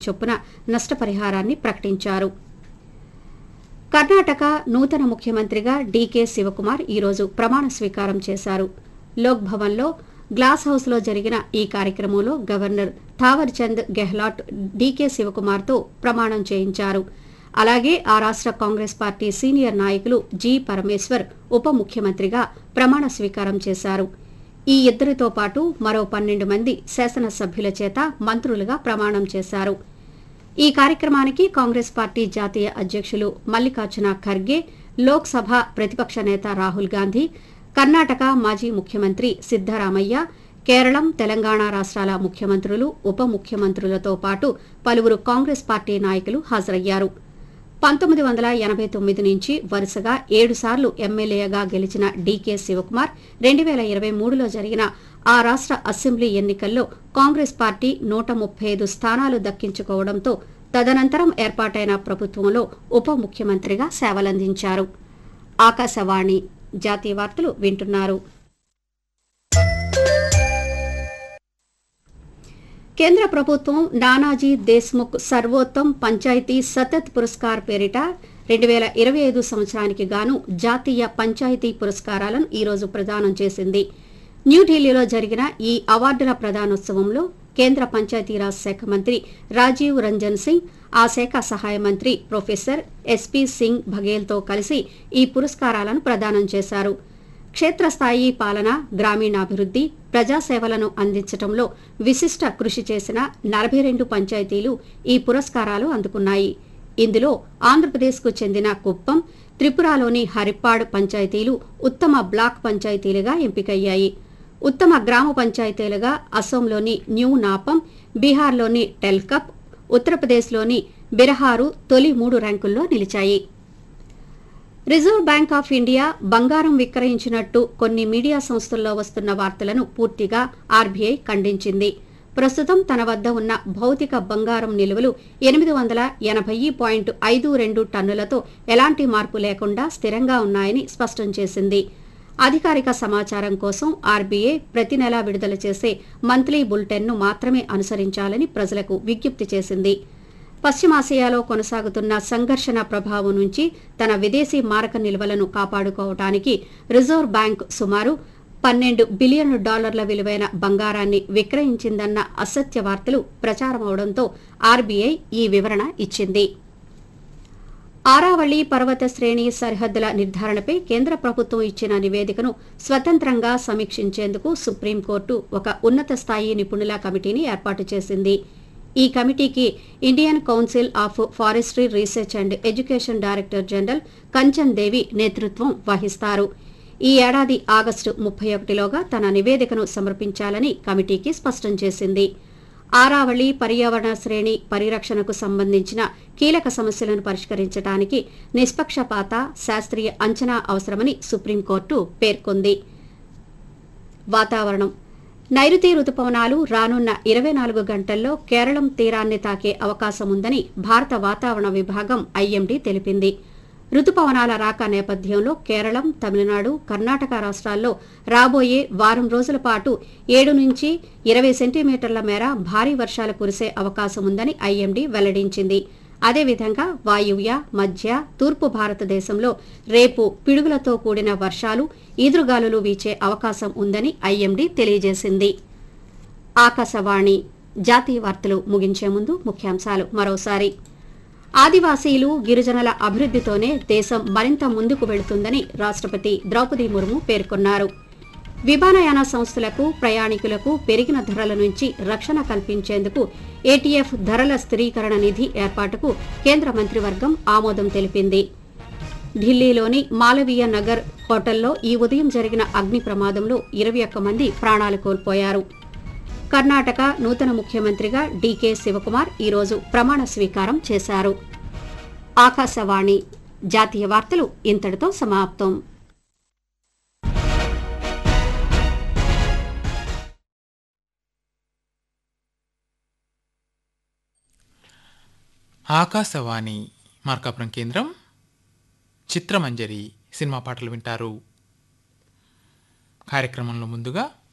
చొప్పున నష్టపరిహారాన్ని ప్రకటించారు. కర్ణాటక నూతన ముఖ్యమంత్రిగా డీకే శివకుమార్ ఈరోజు ప్రమాణ స్వీకారం చేశారు. లోక్ భవన్లో గ్లాస్ హౌస్లో జరిగిన ఈ కార్యక్రమంలో గవర్నర్ థావర్ చంద్ గెహ్లాట్ డీకే శివకుమార్తో ప్రమాణం చేయించారు. అలాగే ఆ రాష్ట్ర కాంగ్రెస్ పార్టీ సీనియర్ నాయకులు జి పరమేశ్వర్ ఉప ముఖ్యమంత్రిగా ప్రమాణ స్వీకారం చేశారు. ఈ ఇద్దరితో పాటు మరో 12 మంది శాసనసభ్యుల చేత మంత్రులుగా ప్రమాణం చేశారు. ఈ కార్యక్రమానికి కాంగ్రెస్ పార్టీ జాతీయ అధ్యక్షులు మల్లికార్జున ఖర్గే, లోక్సభ ప్రతిపక్ష నేత రాహుల్ గాంధీ, కర్ణాటక మాజీ ముఖ్యమంత్రి సిద్దరామయ్య, కేరళం, తెలంగాణ రాష్ట్రాల ముఖ్యమంత్రులు, ఉప ముఖ్యమంత్రులతో పాటు పలువురు కాంగ్రెస్ పార్టీ నాయకులు హాజరయ్యారు. 1989 నుంచి వరుసగా 7 సార్లు ఎమ్మెల్యేగా గెలిచిన డీకే శివకుమార్ 2023లో జరిగిన ఆ రాష్ట్ర అసెంబ్లీ ఎన్నికల్లో కాంగ్రెస్ పార్టీ 135 స్థానాలు దక్కించుకోవడంతో తదనంతరం ఏర్పాటైన ప్రభుత్వంలో ఉప ముఖ్యమంత్రిగా సేవలందించారు. ఆకాశవాణి జాతీయ వార్తలు వింటున్నారు. కేంద్ర ప్రభుత్వం నానాజీ దేశ్ముఖ్ సర్వోత్తమ్ పంచాయతీ సతత్ పురస్కార్ పేరిట 2025 సంవత్సరానికి గాను జాతీయ పంచాయతీ పురస్కారాలను ఈరోజు ప్రదానం చేసింది. న్యూఢిల్లీలో జరిగిన ఈ అవార్డుల ప్రదానోత్సవంలో కేంద్ర పంచాయతీరాజ్ శాఖ మంత్రి రాజీవ్ రంజన్ సింగ్, ఆ శాఖ సహాయ మంత్రి ప్రొఫెసర్ ఎస్పీ సింగ్ బఘేల్తో కలిసి ఈ పురస్కారాలను ప్రదానం చేశారు. క్షేత్రస్థాయి పాలన, గ్రామీణాభివృద్ధి, ప్రజాసేవలను అందించడంలో విశిష్ట కృషి చేసిన 42 పంచాయతీలు ఈ పురస్కారాలు అందుకున్నాయి. ఇందులో ఆంధ్రప్రదేశ్కు చెందిన కుప్పం, త్రిపురలోని హరిప్పాడ్ పంచాయతీలు ఉత్తమ బ్లాక్ పంచాయతీలుగా ఎంపికయ్యాయి. ఉత్తమ గ్రామ పంచాయతీలుగా అసోంలోని న్యూ నాపం, బీహార్లోని టెల్కప్, ఉత్తరప్రదేశ్లోని బిరహారు తొలి 3 ర్యాంకుల్లో నిలిచాయి. రిజర్వ్ బ్యాంక్ ఆఫ్ ఇండియా బంగారం విక్రయించినట్టు కొన్ని మీడియా సంస్థల్లో వస్తున్న వార్తలను పూర్తిగా ఆర్బీఐ ఖండించింది. ప్రస్తుతం తన వద్ద ఉన్న భౌతిక బంగారం నిల్వలు 880.52 టన్నులతో ఎలాంటి మార్పు లేకుండా స్థిరంగా ఉన్నాయని స్పష్టం చేసింది. అధికారిక సమాచారం కోసం ఆర్బీఐ ప్రతి నెలా విడుదల చేసే మంత్లీ బులెటిన్ను మాత్రమే అనుసరించాలని ప్రజలకు విజ్ఞప్తి చేసింది. పశ్చిమాసియాలో కొనసాగుతున్న సంఘర్షణ ప్రభావం నుంచి తన విదేశీ మారక నిల్వలను కాపాడుకోవడానికి రిజర్వ్ బ్యాంక్ సుమారు $12 బిలియన్ విలువైన బంగారాన్ని విక్రయించిందన్న అసత్య వార్తలు ప్రచారమవడంతో ఆర్బీఐ ఈ వివరణ ఇచ్చింది. ఆరావళి పర్వత శ్రేణి సరిహద్దుల నిర్ధారణపై కేంద్ర ప్రభుత్వం ఇచ్చిన నివేదికను స్వతంత్రంగా సమీక్షించేందుకు సుప్రీంకోర్టు ఒక ఉన్నత స్థాయి నిపుణుల కమిటీని ఏర్పాటు చేసింది. ఈ కమిటీకి Indian council of forestry research and education director general Kanchan దేవి నేతృత్వం వహిస్తారు. ఈ ఏడాది ఆగస్టు 31లోగా తన నివేదికను సమర్పించాలని కమిటీకి స్పష్టం చేసింది. ఆరావళి పర్యావరణ శ్రేణి పరిరక్షణకు సంబంధించిన కీలక సమస్యలను పరిష్కరించడానికి నిష్పక్షపాత శాస్త్రీయ అంచనా అవసరమని సుప్రీంకోర్టు పేర్కొంది. వాతావరణం. నైరుతి రుతుపవనాలు రానున్న 24 గంటల్లో కేరళం తీరాన్ని తాకే అవకాశం ఉందని భారత వాతావరణ విభాగం ఐఎండీ తెలిపింది. రుతుపవనాల రాక నేపథ్యంలో కేరళం, తమిళనాడు, కర్ణాటక రాష్ట్రాల్లో రాబోయే వారం రోజుల పాటు 7 నుంచి 20 సెంటీమీటర్ల మేర భారీ వర్షాలు కురిసే అవకాశం ఉందని ఐఎండీ వెల్లడించింది. అదేవిధంగా వాయువ్య, మధ్య, తూర్పు భారతదేశంలో రేపు పిడుగులతో కూడిన వర్షాలు, ఈదురుగాలులు వీచే అవకాశం ఉందని ఐఎండీ తెలియజేసింది. ఆకాశవాణి జాతీయ వార్తలు ముగించే ముందు ముఖ్యాంశాలు మరోసారి. ఆదివాసీలు, గిరిజనుల అభివృద్ధితోనే దేశం మరింత ముందుకు వెళుతుందని రాష్ట్రపతి ద్రౌపది ముర్ము పేర్కొన్నారు. విమానయాన సంస్థలకు, ప్రయాణికులకు పెరిగిన ధరల నుంచి రక్షణ కల్పించేందుకు ఏటీఎఫ్ ధరల స్థిరీకరణ నిధి ఏర్పాటుకు కేంద్ర మంత్రివర్గం ఆమోదం తెలిపింది. ఢిల్లీలోని మాలవీయ నగర్ హోటల్లో ఈ ఉదయం జరిగిన అగ్ని ప్రమాదంలో 21 మంది ప్రాణాలు కోల్పోయారు. కర్ణాటక నూతన ముఖ్యమంత్రిగా డీకే శివకుమార్ ఈరోజు ప్రమాణ స్వీకారం చేశారు. ఆకాశవాణి జాతీయ వార్తలు ఇంతటితో సమాప్తం. ఆకాశవాణి మార్కాపురం కేంద్రం. చిత్రమంజరి సినిమా పాటలు వింటారు. కార్యక్రమంలో ముందుగా